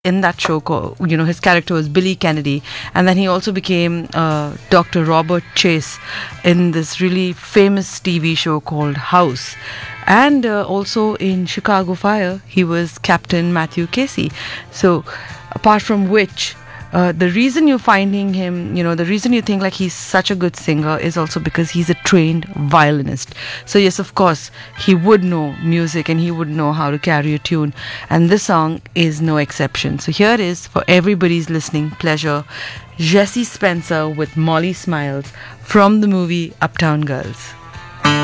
in that show called, his character was Billy Kennedy, and then he also became Dr. Robert Chase in this really famous TV show called House. And also in Chicago Fire, he was Captain Matthew Casey. So, apart from which, the reason you're finding him, the reason you think like he's such a good singer is also because he's a trained violinist. So yes, of course, he would know music and he would know how to carry a tune. And this song is no exception. So here it is for everybody's listening pleasure. Jesse Spencer with Molly Smiles from the movie Uptown Girls.